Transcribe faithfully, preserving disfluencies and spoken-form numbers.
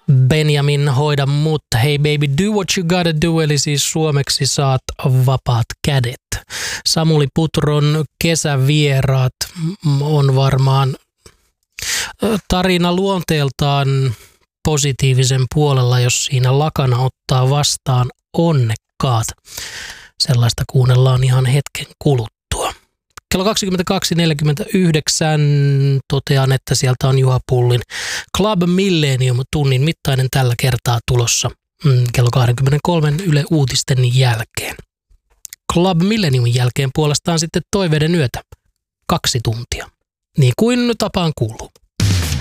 Benjamin hoida mut, hey baby do what you gotta do, eli siis suomeksi saat vapaat kädet. Samuli Putron kesävieraat on varmaan tarina luonteeltaan positiivisen puolella, jos siinä lakana ottaa vastaan onnekkaat. Sellaista kuunnellaan ihan hetken kuluttua. Kello kaksikymmentäkaksi neljäkymmentäyhdeksän totean, että sieltä on Juha Pullin Club Millennium tunnin mittainen tällä kertaa tulossa mm, kello kaksikymmentäkolme Yle Uutisten jälkeen. Club Millenniumin jälkeen puolestaan sitten Toiveiden yötä kaksi tuntia, niin kuin tapaan kuuluu.